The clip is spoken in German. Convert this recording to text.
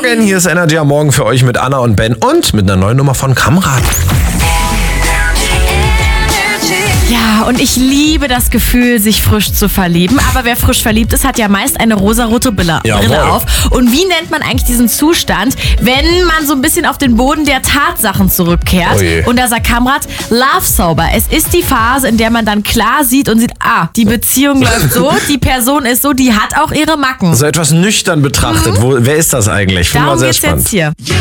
Morgen, hier ist Energy am Morgen für euch mit Anna und Ben und mit einer neuen Nummer von Kamrat. Ja, und ich liebe das Gefühl, sich frisch zu verlieben. Aber wer frisch verliebt ist, hat ja meist eine rosarote Brille auf. Und wie nennt man eigentlich diesen Zustand, wenn man so ein bisschen auf den Boden der Tatsachen zurückkehrt? Oh, und da sagt Kamrat, Love Sober. Es ist die Phase, in der man dann klar sieht und sieht, die Beziehung läuft so, die Person ist so, die hat auch ihre Macken. So etwas nüchtern betrachtet. Wer ist das eigentlich? Darum geht's jetzt hier.